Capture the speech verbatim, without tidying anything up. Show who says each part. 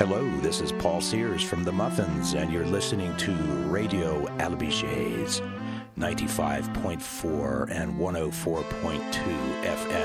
Speaker 1: Hello, this is Paul Sears from The Muffins, and you're listening to Radio Albiges, ninety-five point four and one oh four point two F M.